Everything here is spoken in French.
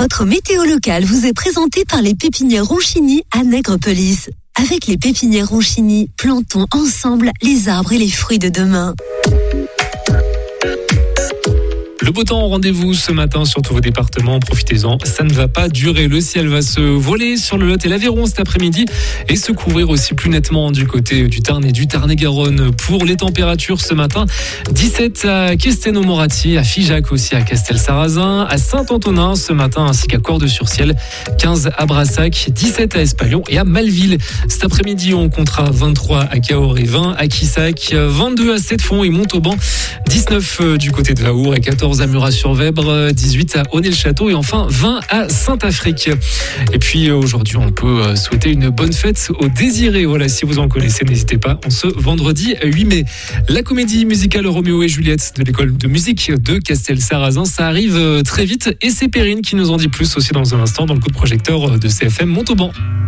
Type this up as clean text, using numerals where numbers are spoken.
Votre météo locale vous est présentée par les pépinières Ronchini à Nègrepelisse. Avec les pépinières Ronchini, plantons ensemble les arbres et les fruits de demain. Le beau temps au rendez-vous ce matin sur tous vos départements, profitez-en, ça ne va pas durer. Le ciel va se voiler sur le Lot et l'Aveyron cet après-midi et se couvrir aussi plus nettement du côté du Tarn et du Tarn-et-Garonne. Pour les températures ce matin, 17 à Castelnau-Moratti, à Figeac aussi, à Castel-Sarrazin, à Saint-Antonin ce matin ainsi qu'à Cordes-sur-Ciel, 15 à Brassac, 17 à Espalion et à Malville. Cet après-midi, on comptera 23 à Cahors et 20 à Quissac, 22 à Settefond et Montauban, 19 du côté de Vaour et 14 à Murat-sur-Vèbre, 18 à Aunay-le-Château et enfin 20 à Saint-Afrique. Et puis aujourd'hui, on peut souhaiter une bonne fête aux désirés. Voilà, si vous en connaissez, n'hésitez pas. On se vendredi 8 mai. La comédie musicale Roméo et Juliette de l'école de musique de Castel-Sarrazin, ça arrive très vite et c'est Perrine qui nous en dit plus aussi dans un instant dans le coup de projecteur de CFM Montauban.